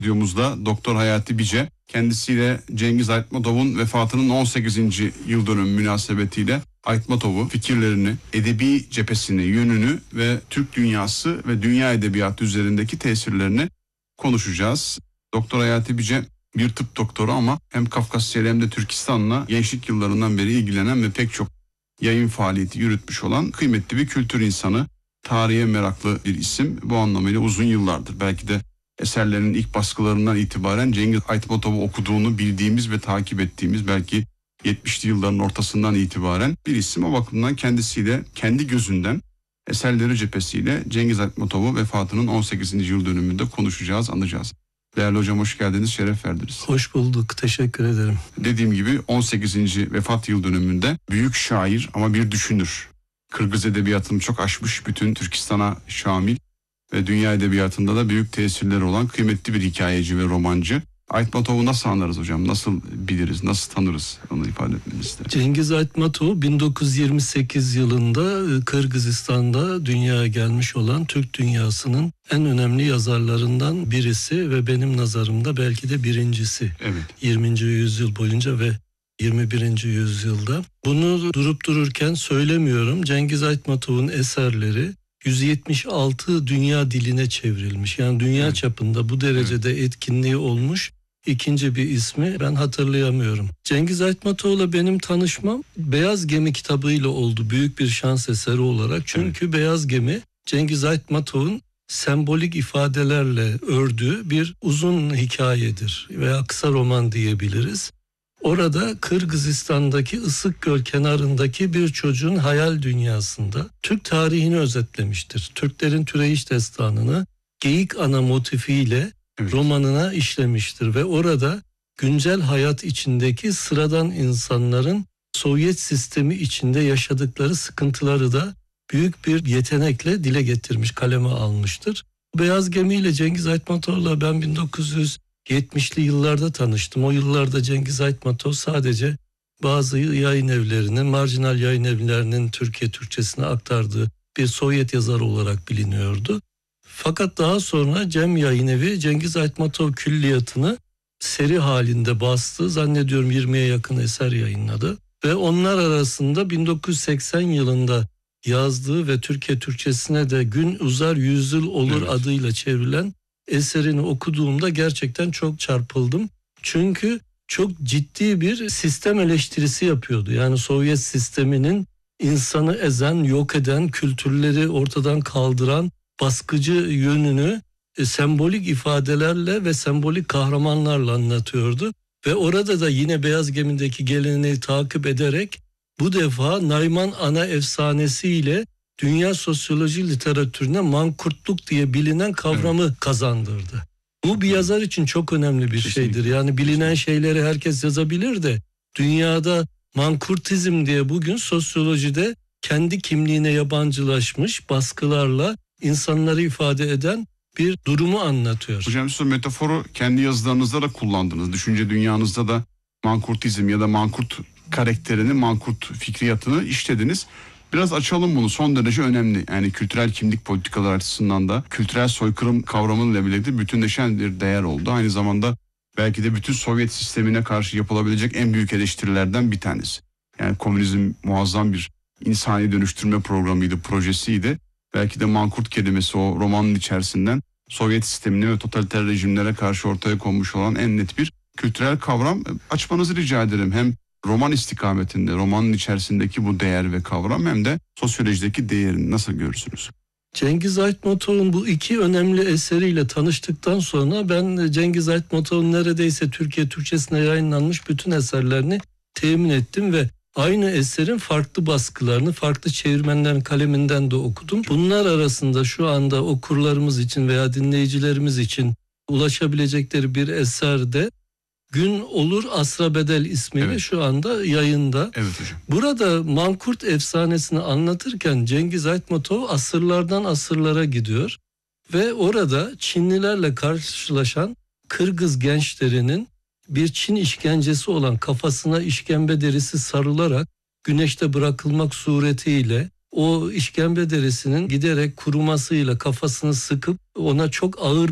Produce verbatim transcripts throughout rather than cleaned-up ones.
Stüdyomuzda Doktor Hayati Bice, kendisiyle Cengiz Aytmatov'un vefatının on sekizinci yıl dönümü münasebetiyle Aytmatov'u, fikirlerini, edebi cephesini, yönünü ve Türk dünyası ve dünya edebiyatı üzerindeki tesirlerini konuşacağız. Doktor Hayati Bice bir tıp doktoru ama hem Kafkasya hem de Türkistan'la gençlik yıllarından beri ilgilenen ve pek çok yayın faaliyeti yürütmüş olan kıymetli bir kültür insanı, tarihe meraklı bir isim. Bu anlamıyla uzun yıllardır, belki de eserlerinin ilk baskılarından itibaren Cengiz Aytmatov'u okuduğunu bildiğimiz ve takip ettiğimiz, belki yetmişli yılların ortasından itibaren bir isim. O bakımdan kendisiyle, kendi gözünden, eserleri cephesiyle Cengiz Aytmatov'u vefatının on sekizinci yıl dönümünde konuşacağız, anacağız. Değerli hocam, hoş geldiniz, şeref verdiniz. Hoş bulduk, teşekkür ederim. Dediğim gibi on sekizinci vefat yıl dönümünde büyük şair ama bir düşünür. Kırgız edebiyatını çok aşmış, bütün Türkistan'a şamil ve dünya edebiyatında da büyük tesirleri olan kıymetli bir hikayeci ve romancı. Aytmatov'u nasıl anlarız hocam? Nasıl biliriz? Nasıl tanırız? Onu ifade etmenizi isterim. Cengiz Aytmatov bin dokuz yüz yirmi sekiz yılında Kırgızistan'da dünyaya gelmiş olan Türk dünyasının en önemli yazarlarından birisi ve benim nazarımda belki de birincisi. Evet. yirminci yüzyıl boyunca ve yirmi birinci yüzyılda. Bunu durup dururken söylemiyorum. Cengiz Aytmatov'un eserleri yüz yetmiş altı dünya diline çevrilmiş. Yani dünya evet. çapında bu derecede evet. etkinliği olmuş. İkinci bir ismi ben hatırlayamıyorum. Cengiz Aytmatov'la benim tanışmam Beyaz Gemi kitabıyla oldu. Büyük bir şans eseri olarak. Çünkü evet. Beyaz Gemi Cengiz Aytmatov'un sembolik ifadelerle ördüğü bir uzun hikayedir veya kısa roman diyebiliriz. Orada Kırgızistan'daki Issıkgöl kenarındaki bir çocuğun hayal dünyasında Türk tarihini özetlemiştir. Türklerin türeyiş destanını geyik ana motifiyle evet. romanına işlemiştir ve orada güncel hayat içindeki sıradan insanların Sovyet sistemi içinde yaşadıkları sıkıntıları da büyük bir yetenekle dile getirmiş, kaleme almıştır. Beyaz Gemi ile Cengiz Aytmatov'la ben bin dokuz yüz yetmişli yıllarda tanıştım. O yıllarda Cengiz Aytmatov sadece bazı yayın evlerinin, marjinal yayın evlerinin Türkiye Türkçesine aktardığı bir Sovyet yazarı olarak biliniyordu. Fakat daha sonra Cem Yayın Evi Cengiz Aytmatov külliyatını seri halinde bastı. Zannediyorum yirmiye yakın eser yayınladı. Ve onlar arasında bin dokuz yüz seksen yılında yazdığı ve Türkiye Türkçesine de Gün Uzar Yüzyıl Olur evet. adıyla çevrilen eserini okuduğumda gerçekten çok çarpıldım. Çünkü çok ciddi bir sistem eleştirisi yapıyordu. Yani Sovyet sisteminin insanı ezen, yok eden, kültürleri ortadan kaldıran baskıcı yönünü e, sembolik ifadelerle ve sembolik kahramanlarla anlatıyordu. Ve orada da yine Beyaz Gemi'deki geleneği takip ederek bu defa Nayman ana efsanesiyle dünya sosyoloji literatürüne mankurtluk diye bilinen kavramı evet. kazandırdı. Bu bir yazar için çok önemli bir Kesinlikle. şeydir. Yani bilinen şeyleri herkes yazabilir de dünyada mankurtizm diye bugün sosyolojide kendi kimliğine yabancılaşmış baskılarla insanları ifade eden bir durumu anlatıyor. Hocam siz metaforu kendi yazılarınızda da kullandınız. Düşünce dünyanızda da mankurtizm ya da mankurt karakterini, mankurt fikriyatını işlediniz. Biraz açalım bunu, son derece önemli. Yani kültürel kimlik politikalar açısından da kültürel soykırım kavramıyla birlikte bütünleşen bir değer oldu. Aynı zamanda belki de bütün Sovyet sistemine karşı yapılabilecek en büyük eleştirilerden bir tanesi. Yani komünizm muazzam bir insani dönüştürme programıydı, projesiydi. Belki de mankurt kelimesi o romanın içerisinden Sovyet sistemine ve totaliter rejimlere karşı ortaya konmuş olan en net bir kültürel kavram. Açmanızı rica ederim. Hem roman istikametinde, romanın içerisindeki bu değer ve kavram hem de sosyolojideki değerini nasıl görürsünüz? Cengiz Aytmatov'un bu iki önemli eseriyle tanıştıktan sonra ben Cengiz Aytmatov'un neredeyse Türkiye Türkçesine yayınlanmış bütün eserlerini temin ettim ve aynı eserin farklı baskılarını farklı çevirmenlerin kaleminden de okudum. Bunlar arasında şu anda okurlarımız için veya dinleyicilerimiz için ulaşabilecekleri bir eserde Gün Olur Asra Bedel ismiyle evet. şu anda yayında. Evet hocam. Burada mankurt efsanesini anlatırken Cengiz Aytmatov asırlardan asırlara gidiyor ve orada Çinlilerle karşılaşan Kırgız gençlerinin bir Çin işkencesi olan kafasına işkembe derisi sarılarak güneşte bırakılmak suretiyle o işkembe derisinin giderek kurumasıyla kafasını sıkıp ona çok ağır bir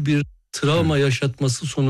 travma yaşatması sonucu